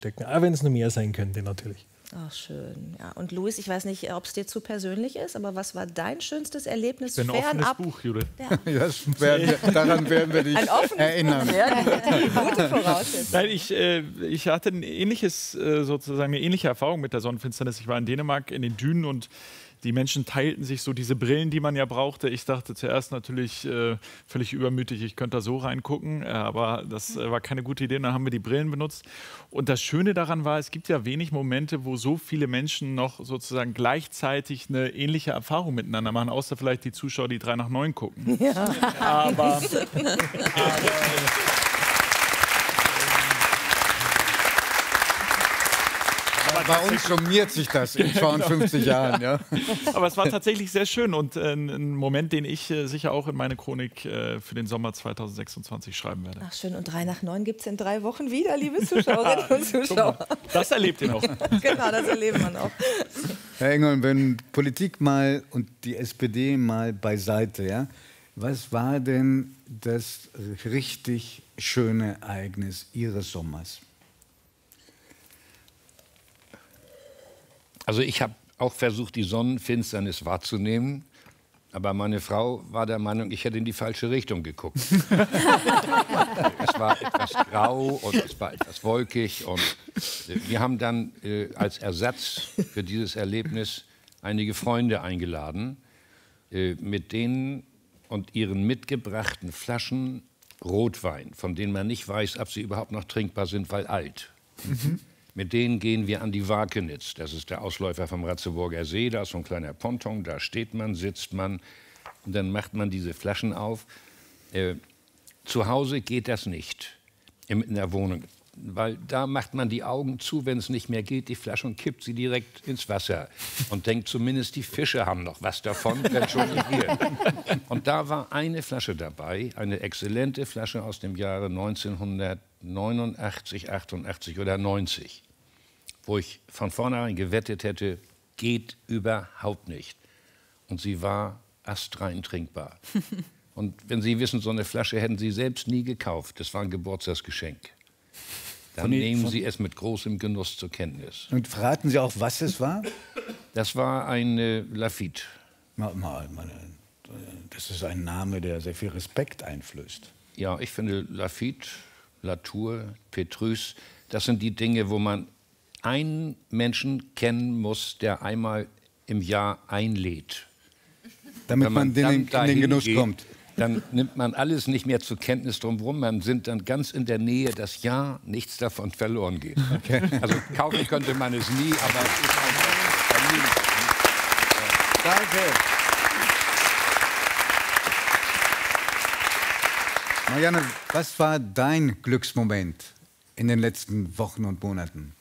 decken. Auch wenn es noch mehr sein könnte, natürlich. Ach, schön. Ja. Und Luis, ich weiß nicht, ob es dir zu persönlich ist, aber was war dein schönstes Erlebnis Ein offenes fernab? Buch, Judith. Daran werden wir dich erinnern. Gute Voraussetzung. Nein, ich hatte ein ähnliches, sozusagen eine ähnliche Erfahrung mit der Sonnenfinsternis. Ich war in Dänemark in den Dünen und die Menschen teilten sich so diese Brillen, die man ja brauchte. Ich dachte zuerst natürlich völlig übermütig, ich könnte da so reingucken, aber das war keine gute Idee. Dann haben wir die Brillen benutzt. Und das Schöne daran war, es gibt ja wenig Momente, wo so viele Menschen noch sozusagen gleichzeitig eine ähnliche Erfahrung miteinander machen, außer vielleicht die Zuschauer, die 3 nach 9 gucken. Ja. Aber bei uns summiert sich das in 52 Jahren. Ja. Aber es war tatsächlich sehr schön und ein Moment, den ich sicher auch in meine Chronik für den Sommer 2026 schreiben werde. Ach schön, und 3 nach 9 gibt es in 3 Wochen wieder, liebe Zuschauerinnen und Zuschauer. Das erlebt ihr noch. Genau, das erleben wir noch. Herr Engel, wenn Politik mal und die SPD mal beiseite, ja, was war denn das richtig schöne Ereignis Ihres Sommers? Also ich habe auch versucht, die Sonnenfinsternis wahrzunehmen, aber meine Frau war der Meinung, ich hätte in die falsche Richtung geguckt. Es war etwas grau und es war etwas wolkig und wir haben dann als Ersatz für dieses Erlebnis einige Freunde eingeladen, mit denen und ihren mitgebrachten Flaschen Rotwein, von denen man nicht weiß, ob sie überhaupt noch trinkbar sind, weil alt. Mit denen gehen wir an die Wakenitz. Das ist der Ausläufer vom Ratzeburger See. Da ist so ein kleiner Ponton, da steht man, sitzt man und dann macht man diese Flaschen auf. Zu Hause geht das nicht in der Wohnung, weil da macht man die Augen zu, wenn es nicht mehr geht, die Flasche und kippt sie direkt ins Wasser und denkt, zumindest die Fische haben noch was davon, wenn schon nicht wir. Und da war eine Flasche dabei, eine exzellente Flasche aus dem Jahre 1989, 88 oder 90, wo ich von vornherein gewettet hätte, geht überhaupt nicht. Und sie war astrein trinkbar. Und wenn Sie wissen, so eine Flasche hätten Sie selbst nie gekauft. Das war ein Geburtstagsgeschenk. Dann nehmen Sie es mit großem Genuss zur Kenntnis. Und verraten Sie auch, was es war? Das war eine Lafitte. Das ist ein Name, der sehr viel Respekt einflößt. Ja, ich finde Lafitte, Latour, Petrus, das sind die Dinge, wo man einen Menschen kennen muss, der einmal im Jahr einlädt. Damit man in den Genuss kommt. Dann nimmt man alles nicht mehr zur Kenntnis drumherum. Man sind dann ganz in der Nähe, dass ja nichts davon verloren geht. Okay. Also kaufen könnte man es nie, aber es ist einfach. Danke. Marianne, was war dein Glücksmoment in den letzten Wochen und Monaten?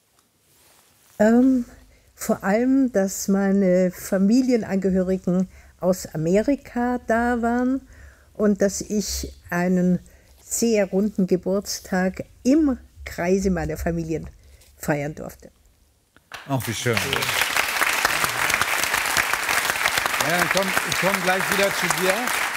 Vor allem, dass meine Familienangehörigen aus Amerika da waren und dass ich einen sehr runden Geburtstag im Kreise meiner Familien feiern durfte. Ach, wie schön. Ja, ich komm gleich wieder zu dir.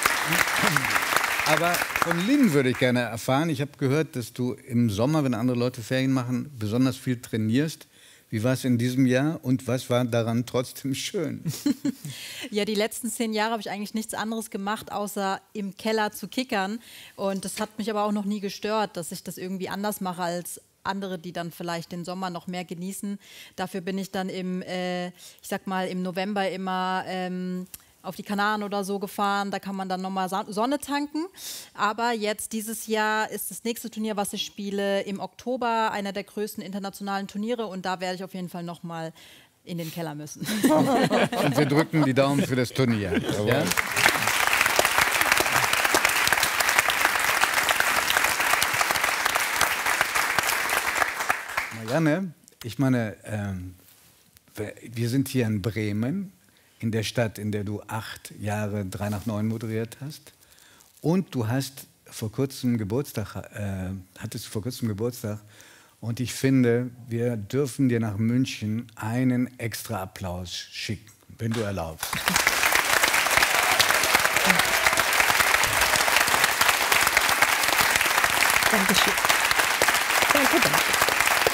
Aber von Lynn würde ich gerne erfahren. Ich habe gehört, dass du im Sommer, wenn andere Leute Ferien machen, besonders viel trainierst. Wie war es in diesem Jahr und was war daran trotzdem schön? Ja, die letzten 10 Jahre habe ich eigentlich nichts anderes gemacht, außer im Keller zu kickern. Und das hat mich aber auch noch nie gestört, dass ich das irgendwie anders mache als andere, die dann vielleicht den Sommer noch mehr genießen. Dafür bin ich dann im November immer auf die Kanaren oder so gefahren. Da kann man dann nochmal Sonne tanken. Aber jetzt dieses Jahr ist das nächste Turnier, was ich spiele, im Oktober, einer der größten internationalen Turniere. Und da werde ich auf jeden Fall nochmal in den Keller müssen. Und wir drücken die Daumen für das Turnier. Ja? Marianne, ich meine, wir sind hier in Bremen, in der Stadt, in der du 8 Jahre 3 nach 9 moderiert hast. Und du hast vor kurzem Geburtstag, hattest vor kurzem Geburtstag. Und ich finde, wir dürfen dir nach München einen extra Applaus schicken, wenn du erlaubst. Dankeschön. Danke, danke.